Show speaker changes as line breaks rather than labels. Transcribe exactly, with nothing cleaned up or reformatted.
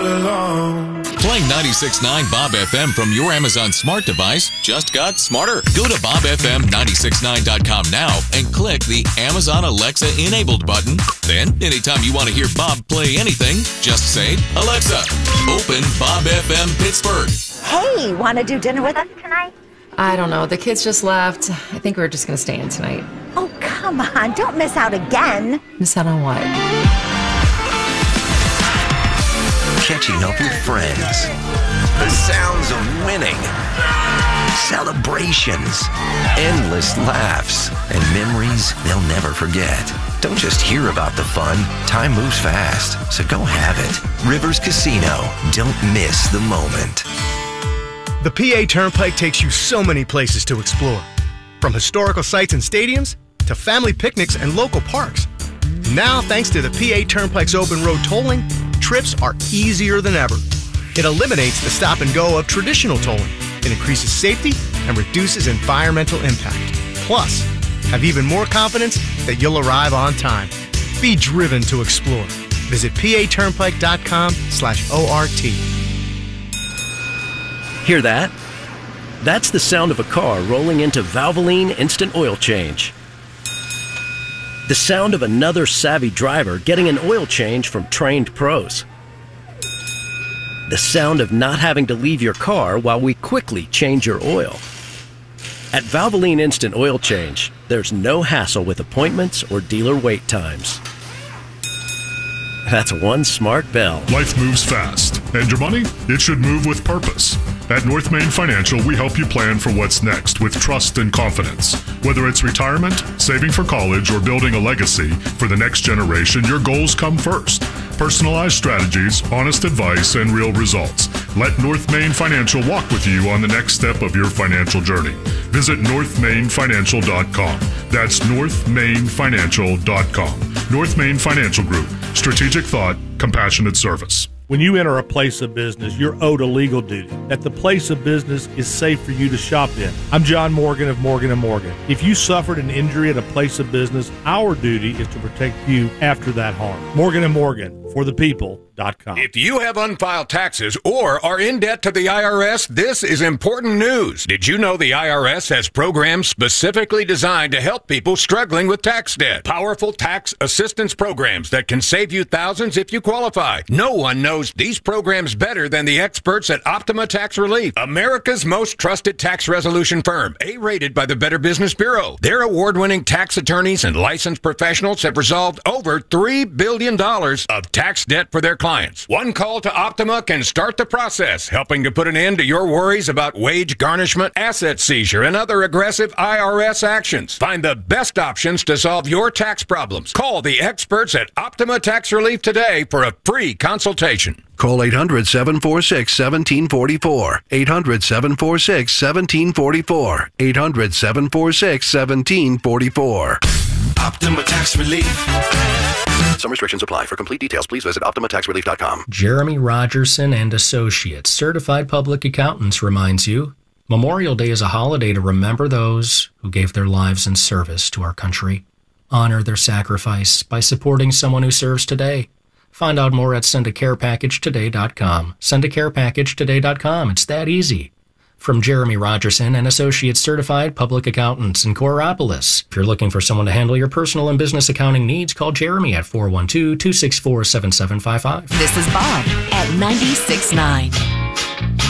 alone.
Playing ninety-six point nine Bob F M from your Amazon smart device just got smarter. Go to bob f m nine six nine dot com now and click the Amazon Alexa enabled button. Then, anytime you want to hear Bob play anything, just say, Alexa, open Bob F M Pittsburgh.
Hey, want to do dinner with us tonight?
I don't know. The kids just left. I think we're just going to stay in tonight.
Oh, come on. Don't miss out again.
Miss out on what?
Catching up with friends. The sounds of winning. Celebrations. Endless laughs. And memories they'll never forget. Don't just hear about the fun. Time moves fast, so go have it. Rivers Casino. Don't miss the moment.
The P A Turnpike takes you so many places to explore. From historical sites and stadiums to family picnics and local parks. Now, thanks to the P A Turnpike's open road tolling, trips are easier than ever. It eliminates the stop and go of traditional tolling. It increases safety and reduces environmental impact. Plus, have even more confidence that you'll arrive on time. Be driven to explore. Visit p a turnpike dot com slash O R T.
Hear that? That's the sound of a car rolling into Valvoline Instant Oil Change. The sound of another savvy driver getting an oil change from trained pros. The sound of not having to leave your car while we quickly change your oil. At Valvoline Instant Oil Change, there's no hassle with appointments or dealer wait times. That's one smart bell.
Life moves fast, and your money, it should move with purpose. At North Main Financial, we help you plan for what's next with trust and confidence. Whether it's retirement, saving for college, or building a legacy for the next generation, your goals come first. Personalized strategies, honest advice, and real results. Let North Main Financial walk with you on the next step of your financial journey. Visit north main financial dot com. That's north main financial dot com. North Main Financial Group. Strategic thought, compassionate service.
When you enter a place of business, you're owed a legal duty, that the place of business is safe for you to shop in. I'm John Morgan of Morgan and Morgan. If you suffered an injury at a place of business, our duty is to protect you after that harm. Morgan and Morgan, for the people dot com.
If you have unfiled taxes or are in debt to the I R S, this is important news. Did you know the I R S has programs specifically designed to help people struggling with tax debt? Powerful tax assistance programs that can save you thousands if you qualify. No one knows these programs better than the experts at Optima Tax Relief, America's most trusted tax resolution firm, A-rated by the Better Business Bureau. Their award-winning tax attorneys and licensed professionals have resolved over three billion dollars of tax debt for their clients. Clients. One call to Optima can start the process, helping to put an end to your worries about wage garnishment, asset seizure, and other aggressive I R S actions. Find the best options to solve your tax problems. Call the experts at Optima Tax Relief today for a free consultation.
Call eight hundred, seven four six, one seven four four. eight hundred, seven four six, one seven four four. eight hundred, seven four six, one seven four four.
Optima Tax Relief.
Some restrictions apply. For complete details, please visit optima tax relief dot com.
Jeremy Rogerson and Associates, Certified Public Accountants, reminds you, Memorial Day is a holiday to remember those who gave their lives in service to our country. Honor their sacrifice by supporting someone who serves today. Find out more at send a care package today dot com. send a care package today dot com. It's that easy. From Jeremy Rogerson and Associates Certified Public Accountants in Coraopolis. If you're looking for someone to handle your personal and business accounting needs, call Jeremy at four one two, two six four, seven seven five five.
This is Bob at ninety-six point nine.